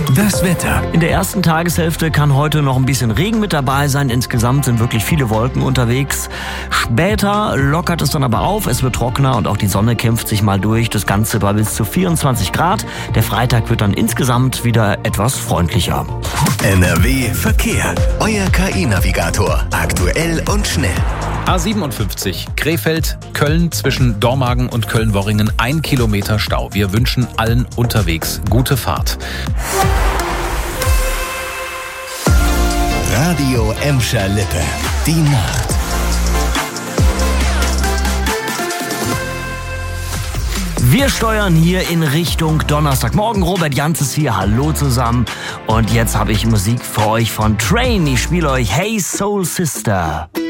Das Wetter. In der ersten Tageshälfte kann heute noch ein bisschen Regen mit dabei sein. Insgesamt sind wirklich viele Wolken unterwegs. Später lockert es dann aber auf. Es wird trockener und auch die Sonne kämpft sich mal durch. Das Ganze bei bis zu 24 Grad. Der Freitag wird dann insgesamt wieder etwas freundlicher. NRW Verkehr. Euer KI-Navigator. Aktuell und schnell. A57 Krefeld, Köln zwischen Dormagen und Köln-Worringen 1 Kilometer Stau. Wir wünschen allen unterwegs gute Fahrt. Radio Emscher Lippe. Die Nacht. Wir steuern hier in Richtung Donnerstagmorgen. Robert Janz ist hier. Hallo zusammen. Und jetzt habe ich Musik für euch von Train. Ich spiele euch Hey Soul Sister.